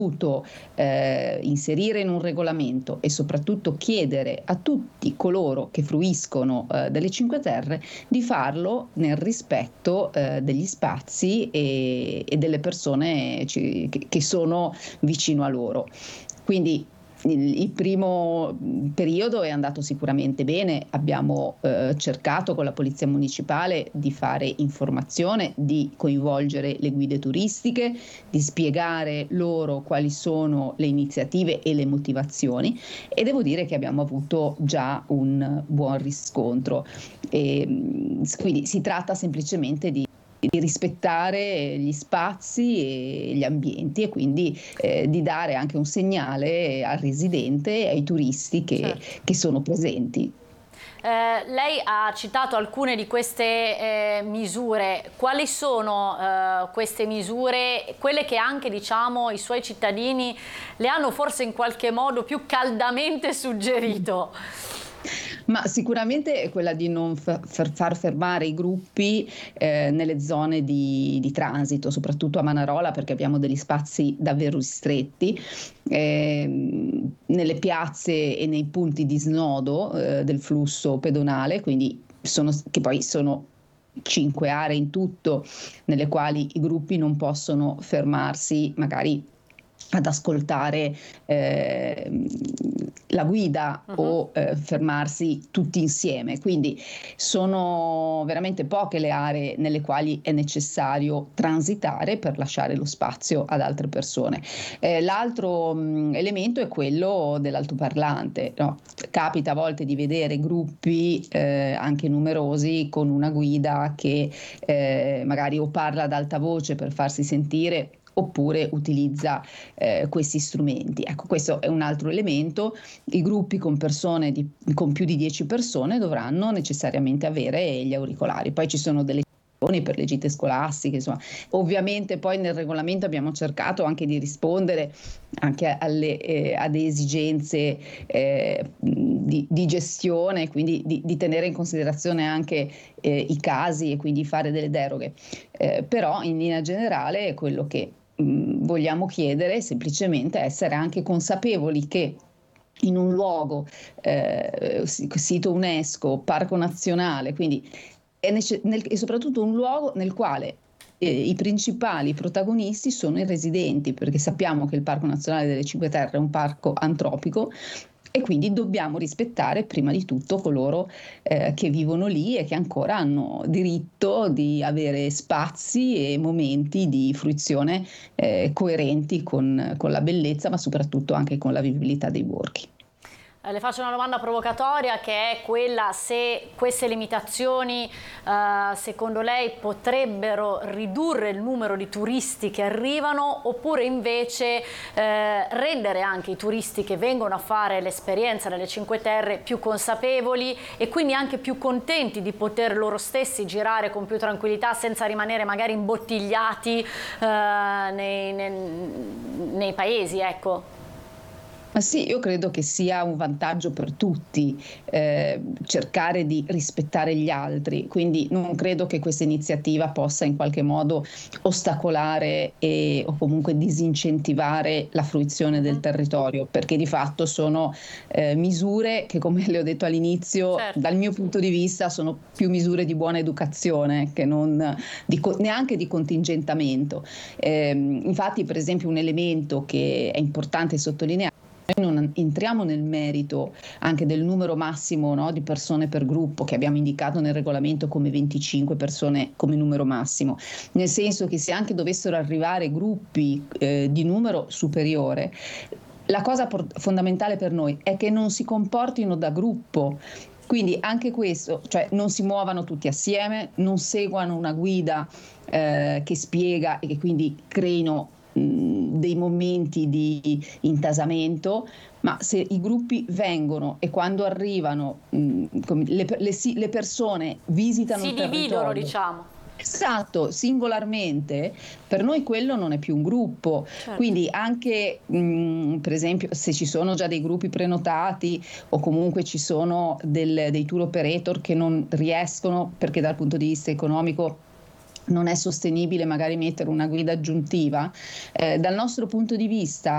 inserire in un regolamento e soprattutto chiedere a tutti coloro che fruiscono delle Cinque Terre di farlo nel rispetto degli spazi e delle persone che sono vicino a loro. Quindi il primo periodo è andato sicuramente bene, abbiamo cercato con la Polizia Municipale di fare informazione, di coinvolgere le guide turistiche, di spiegare loro quali sono le iniziative e le motivazioni, e devo dire che abbiamo avuto già un buon riscontro. Quindi si tratta semplicemente di rispettare gli spazi e gli ambienti, e quindi di dare anche un segnale al residente e ai turisti che sono presenti. Lei ha citato alcune di queste misure. Quali sono queste misure, quelle che anche, diciamo, i suoi cittadini le hanno forse in qualche modo più caldamente suggerito? Ma sicuramente è quella di non far fermare i gruppi nelle zone di transito, soprattutto a Manarola, perché abbiamo degli spazi davvero ristretti, nelle piazze e nei punti di snodo del flusso pedonale, quindi che poi sono 5 aree in tutto, nelle quali i gruppi non possono fermarsi magari ad ascoltare la guida o fermarsi tutti insieme. Quindi sono veramente poche le aree nelle quali è necessario transitare per lasciare lo spazio ad altre persone. L'altro elemento è quello dell'altoparlante, no? Capita a volte di vedere gruppi anche numerosi con una guida che magari o parla ad alta voce per farsi sentire, oppure utilizza questi strumenti. Ecco, questo è un altro elemento. I gruppi con con più di 10 persone dovranno necessariamente avere gli auricolari. Poi ci sono delle per le gite scolastiche, insomma. Ovviamente poi nel regolamento abbiamo cercato anche di rispondere anche ad esigenze di gestione, quindi di tenere in considerazione anche i casi e quindi fare delle deroghe. Però in linea generale quello che vogliamo chiedere è semplicemente essere anche consapevoli che in un luogo, sito UNESCO, parco nazionale, quindi e soprattutto un luogo nel quale i principali protagonisti sono i residenti, perché sappiamo che il Parco Nazionale delle Cinque Terre è un parco antropico, e quindi dobbiamo rispettare prima di tutto coloro che vivono lì e che ancora hanno diritto di avere spazi e momenti di fruizione coerenti con la bellezza, ma soprattutto anche con la vivibilità dei borghi. Le faccio una domanda provocatoria, che è quella: se queste limitazioni secondo lei potrebbero ridurre il numero di turisti che arrivano, oppure invece rendere anche i turisti che vengono a fare l'esperienza delle Cinque Terre più consapevoli e quindi anche più contenti di poter loro stessi girare con più tranquillità senza rimanere magari imbottigliati nei paesi, ecco? Ma sì, io credo che sia un vantaggio per tutti cercare di rispettare gli altri, quindi non credo che questa iniziativa possa in qualche modo ostacolare o comunque disincentivare la fruizione del territorio, perché di fatto sono misure che, come le ho detto all'inizio, certo, dal mio punto di vista sono più misure di buona educazione che non neanche di contingentamento. Infatti, per esempio, un elemento che è importante sottolineare: noi non entriamo nel merito anche del numero massimo, no, di persone per gruppo, che abbiamo indicato nel regolamento come 25 persone come numero massimo, nel senso che se anche dovessero arrivare gruppi di numero superiore, la cosa fondamentale per noi è che non si comportino da gruppo. Quindi anche questo, cioè non si muovano tutti assieme, non seguano una guida che spiega e che quindi creino dei momenti di intasamento, ma se i gruppi vengono e quando arrivano le persone visitano il territorio, si dividono, diciamo. Esatto, singolarmente, per noi quello non è più un gruppo. Certo. Quindi anche per esempio se ci sono già dei gruppi prenotati o comunque ci sono dei tour operator che non riescono, perché dal punto di vista economico non è sostenibile magari mettere una guida aggiuntiva, dal nostro punto di vista